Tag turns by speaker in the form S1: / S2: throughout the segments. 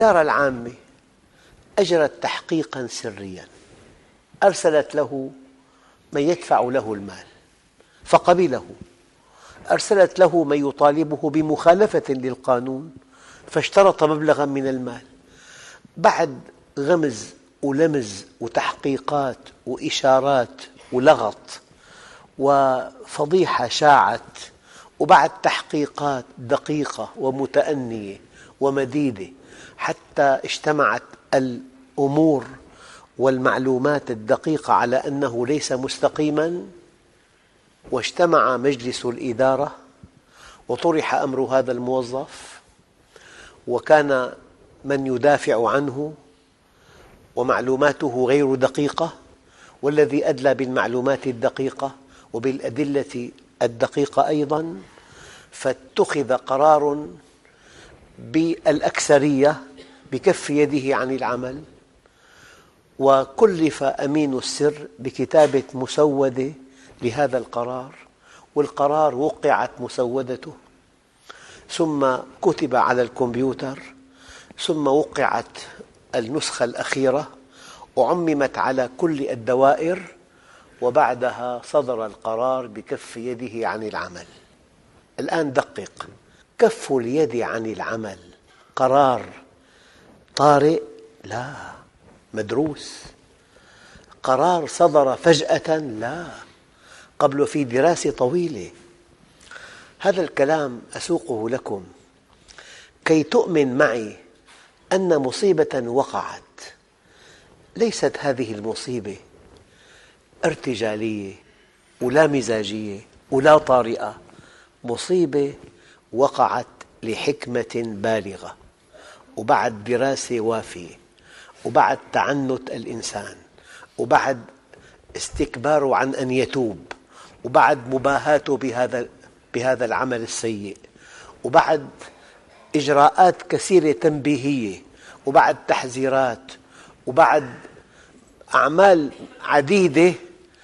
S1: الإدارة العامة أجرت تحقيقا سريا، أرسلت له من يدفع له المال فقبله، أرسلت له من يطالبه بمخالفة للقانون فاشترط مبلغا من المال. بعد غمز ولمز وتحقيقات وإشارات ولغط وفضيحة شاعت، وبعد تحقيقات دقيقة ومتأنية ومديدة حتى اجتمعت الأمور والمعلومات الدقيقة على أنه ليس مستقيما، واجتمع مجلس الإدارة وطرح أمر هذا الموظف، وكان من يدافع عنه ومعلوماته غير دقيقة، والذي أدلى بالمعلومات الدقيقة وبالأدلة الدقيقة أيضا، فاتخذ قرار بالأكثرية بكف يده عن العمل، وكلف أمين السر بكتابة مسودة لهذا القرار، والقرار وقعت مسودته ثم كتب على الكمبيوتر ثم وقعت النسخة الأخيرة وعممت على كل الدوائر، وبعدها صدر القرار بكف يده عن العمل. الآن دقق، كف اليد عن العمل قرار طارئ؟ لا، مدروس. قرار صدر فجأة؟ لا، قبل في دراسة طويلة. هذا الكلام أسوقه لكم كي تؤمن معي أن مصيبة وقعت، ليست هذه المصيبة ارتجالية ولا مزاجية ولا طارئة، مصيبة وقعت لحكمة بالغة، وبعد دراسة وافية، وبعد تعنت الإنسان، وبعد استكباره عن أن يتوب، وبعد مباهاته بهذا العمل السيء، وبعد إجراءات كثيرة تنبيهية، وبعد تحذيرات، وبعد أعمال عديدة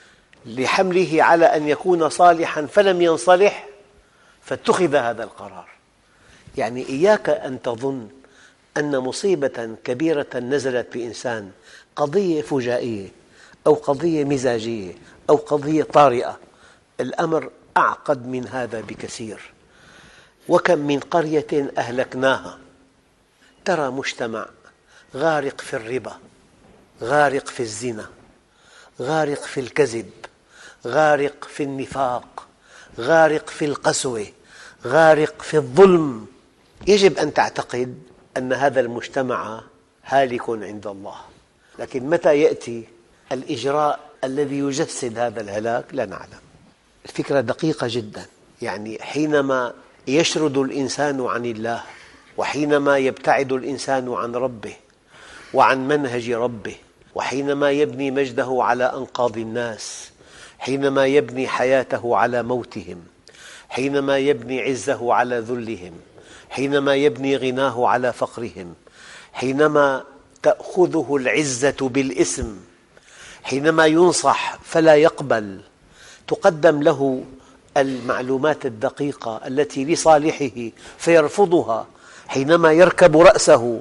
S1: لحمله على أن يكون صالحا فلم ينصلح، فاتخذ هذا القرار. يعني إياك أن تظن أن مصيبة كبيرة نزلت بإنسان قضية فجائية أو قضية مزاجية أو قضية طارئة، الأمر أعقد من هذا بكثير. وكم من قرية أهلكناها. ترى مجتمع غارق في الربا، غارق في الزنا، غارق في الكذب، غارق في النفاق، غارق في القسوة، غارق في الظلم. يجب أن تعتقد أن هذا المجتمع هالك عند الله، لكن متى يأتي الإجراء الذي يجسد هذا الهلاك لا نعلم. الفكرة دقيقة جدا، يعني حينما يشرد الإنسان عن الله، وحينما يبتعد الإنسان عن ربه وعن منهج ربه، وحينما يبني مجده على أنقاض الناس، حينما يبني حياته على موتهم، حينما يبني عزه على ذلهم، حينما يبني غناه على فقرهم، حينما تأخذه العزة بالإثم، حينما ينصح فلا يقبل، تقدم له المعلومات الدقيقة التي لصالحه فيرفضها، حينما يركب رأسه،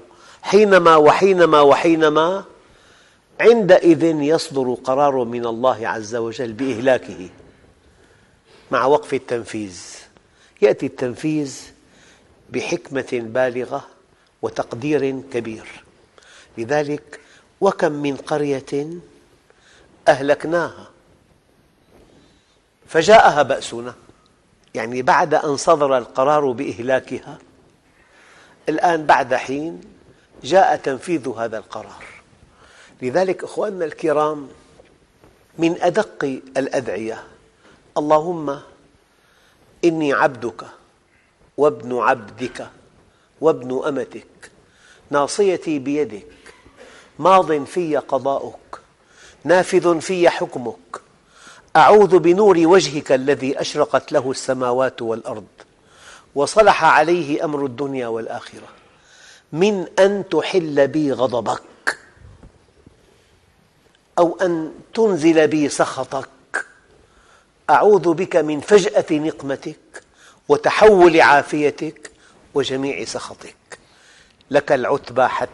S1: حينما عندئذ يصدر قرار من الله عز وجل بإهلاكه مع وقف التنفيذ. يأتي التنفيذ بحكمة بالغة وتقدير كبير. لذلك وكم من قرية أهلكناها فجاءها بأسنا، يعني بعد أن صدر القرار بإهلاكها، الآن بعد حين جاء تنفيذ هذا القرار. لذلك أخواننا الكرام، من أدق الأدعية: اللهم إني عبدك وابن عبدك وابن أمتك، ناصيتي بيدك، ماض في قضاؤك، نافذ في حكمك، أعوذ بنور وجهك الذي أشرقت له السماوات والأرض وصلح عليه أمر الدنيا والآخرة، من أن تحل بي غضبك أو أن تنزل بي سخطك. أعوذ بك من فجأة نقمتك وتحول عافيتك وجميع سخطك. لك العتبى حتى